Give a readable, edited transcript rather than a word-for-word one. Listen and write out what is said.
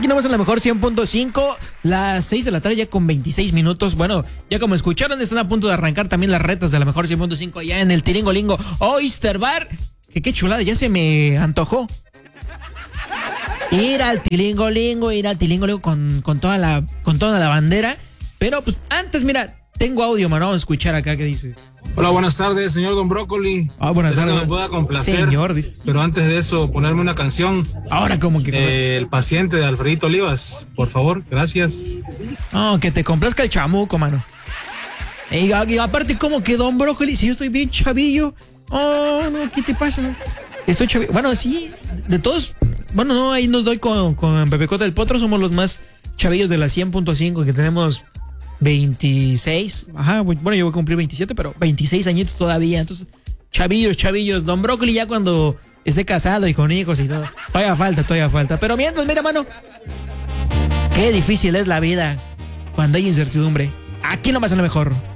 Aquí nomás en la mejor 100.5, las 6 de la tarde ya con 26 minutos. Bueno, ya como escucharon, están a punto de arrancar también las retas de la mejor 100.5 allá en el Tiringolingo Oyster Bar. Que qué chulada, ya se me antojó. Ir al Tilingolingo con toda la bandera. Pero pues antes, mira, tengo audio, mano, vamos a escuchar acá qué dice. Hola, buenas tardes, señor Don Brócoli. Buenas tardes. Me pueda complacer, señor, dice. Pero antes de eso, ponerme una canción. Ahora, ¿cómo que? El paciente de Alfredito Olivas, por favor, gracias. No, que te complazca el chamuco, mano. Y aparte, ¿cómo que Don Brócoli? Si yo estoy bien chavillo. Oh, no, ¿qué te pasa? Estoy chavillo. Bueno, sí, de todos. Bueno, no, ahí nos doy con Pepe Cota del Potro. Somos los más chavillos de la 100.5, que tenemos 26. Ajá, bueno, yo voy a cumplir 27, pero 26 añitos todavía. Entonces, chavillos. Don Brócoli ya cuando esté casado y con hijos y todo. Todavía falta. Pero mientras, mira, mano, qué difícil es la vida cuando hay incertidumbre. Aquí nomás es lo mejor.